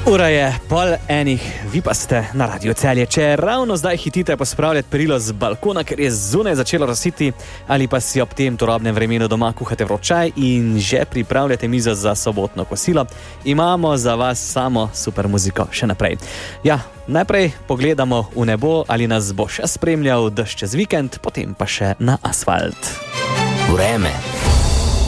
Ura je 10:30, vi pa ste na Radio Celje. Če ravno zdaj hitite pospravljati perilo z balkona, ker je zunaj začelo rositi, ali pa si ob tem turobnem vremenu doma kuhate vroč čaj in že pripravljate mizo za sobotno kosilo, imamo za vas samo super muziko še naprej. Ja, najprej pogledamo v nebo, ali nas bo še spremljal dež čez vikend, potem pa še na asfalt. Vreme.